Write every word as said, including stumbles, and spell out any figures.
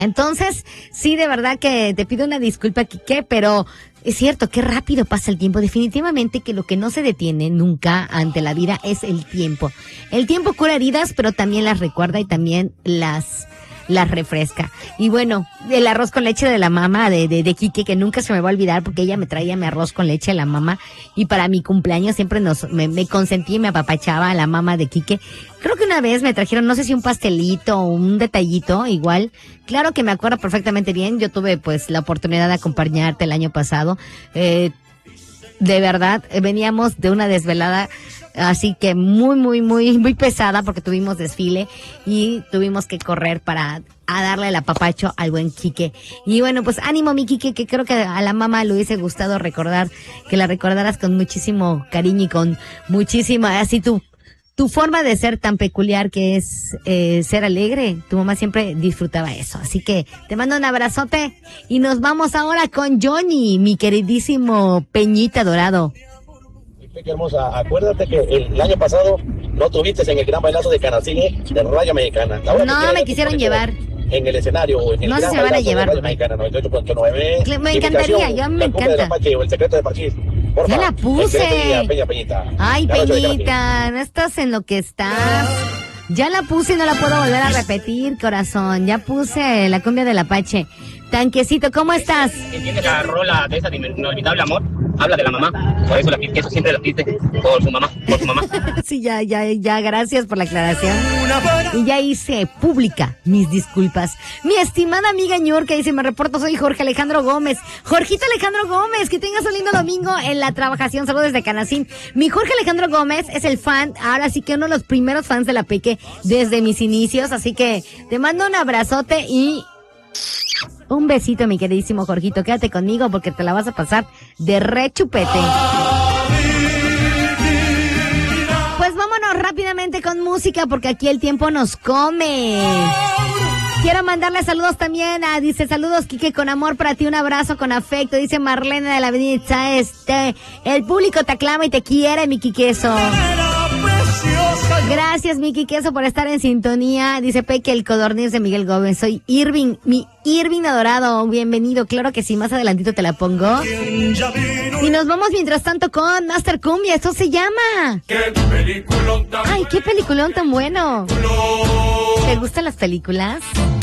Entonces, sí, de verdad que te pido una disculpa, Quique, pero es cierto, qué rápido pasa el tiempo. Definitivamente que lo que no se detiene nunca ante la vida es el tiempo. El tiempo cura heridas, pero también las recuerda y también las... las refresca. Y bueno, el arroz con leche de la mamá de, de, de Quique, que nunca se me va a olvidar porque ella me traía mi arroz con leche de la mamá y para mi cumpleaños siempre nos me, me consentí y me apapachaba a la mamá de Quique. Creo que una vez me trajeron, no sé si un pastelito o un detallito, igual. Claro que me acuerdo perfectamente bien. Yo tuve pues la oportunidad de acompañarte el año pasado. Eh, de verdad, veníamos de una desvelada así que muy, muy, muy, muy pesada porque tuvimos desfile y tuvimos que correr para a darle el apapacho al buen Quique. Y bueno, pues ánimo mi Quique, que creo que a la mamá le hubiese gustado recordar, que la recordaras con muchísimo cariño y con muchísima, así tu, tu forma de ser tan peculiar que es eh, ser alegre. Tu mamá siempre disfrutaba eso. Así que te mando un abrazote y nos vamos ahora con Johnny, mi queridísimo Peñita Dorado. Qué hermosa, acuérdate que el año pasado no tuviste en el gran bailazo de Canacine de Raya Mexicana. Ahora no, me quisieron llevar. En el escenario, en el no gran se van a llevar. De Mexicana, noventa y ocho punto nueve. Me encantaría, yo me encanta. De Apache, o el secreto de Parchís. Ya la puse. Peña, Peñita. Ay, Peñita, no estás en lo que estás. Ya la puse y no la puedo volver a repetir, corazón. Ya puse la cumbia del Apache. Tanquecito, ¿cómo estás? ¿Entiendes la rola de esa de Inolvidable Amor? Habla de la mamá, por eso la eso siempre la pide por su mamá, por su mamá. Sí, ya, ya, ya, gracias por la aclaración. Y ya hice pública mis disculpas. Mi estimada amiga Ñor, que dice, me reporto, soy Jorge Alejandro Gómez. Jorgito Alejandro Gómez, que tengas un lindo domingo en la trabajación, saludos desde Canacín. Mi Jorge Alejandro Gómez es el fan, ahora sí que uno de los primeros fans de la Peque desde mis inicios, así que te mando un abrazote y... un besito, mi queridísimo Jorgito. Quédate conmigo porque te la vas a pasar de re chupete. Pues vámonos rápidamente con música porque aquí el tiempo nos come. Quiero mandarle saludos también a, dice, saludos Quique, con amor para ti, un abrazo con afecto, dice Marlene de la Avenida Este. El público te aclama y te quiere, mi Quiqueso. Gracias, Miki Queso, por estar en sintonía. Dice Peque, el codorniz de Miguel Gómez. Soy Irving, mi Irving adorado. Bienvenido. Claro que sí, más adelantito te la pongo. Y nos vamos mientras tanto con Master Cumbia. Esto se llama... ¡Qué peliculón tan Ay, qué peliculón tan bueno! ¿Te gustan las películas?